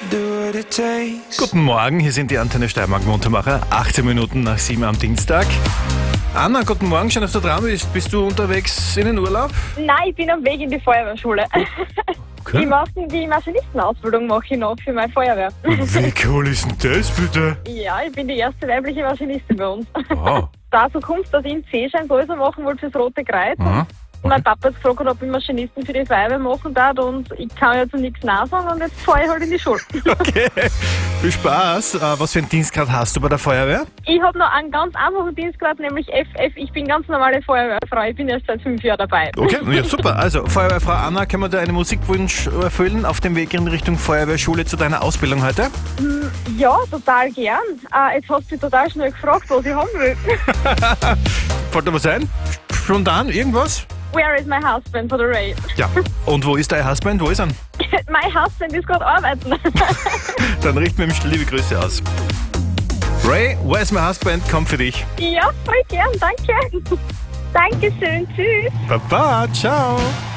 Guten Morgen, hier sind die Antenne Steiermark-Montermacher, 18 Minuten nach 7 am Dienstag. Anna, guten Morgen, schön, dass du dran bist. Bist du unterwegs in den Urlaub? Nein, ich bin am Weg in die Feuerwehrschule. Okay. Ich mache die Maschinistenausbildung mache ich noch für meine Feuerwehr. Wie cool ist denn das, bitte? Ja, ich bin die erste weibliche Maschinistin bei uns. Wow. Dazu kommt, dass ich einen C-Schein sowieso machen wollte fürs Rote Kreuz. Aha. Und mein Papa hat gefragt, ob ich Maschinisten für die Feuerwehr machen darf und ich kann ja zu nichts Nein sagen und jetzt fahre ich halt in die Schule. Okay, viel Spaß. Was für einen Dienstgrad hast du bei der Feuerwehr? Ich habe noch einen ganz einfachen Dienstgrad, nämlich FF. Ich bin ganz normale Feuerwehrfrau. Ich bin erst seit 5 Jahren dabei. Okay, ja super. Also, Feuerwehrfrau Anna, können wir dir einen Musikwunsch erfüllen auf dem Weg in Richtung Feuerwehrschule zu deiner Ausbildung heute? Ja, total gern. Jetzt hast du mich total schnell gefragt, was ich haben will. Fällt dir was ein? Spontan, irgendwas? Where is my husband for the raid? Ja. Und wo ist dein Husband? Wo ist er? Mein Husband ist gerade arbeiten. Dann richten wir ihm liebe Grüße aus. Ray, Where's My Husband kommt für dich. Ja, voll gern, danke. Dankeschön, tschüss. Baba, ciao.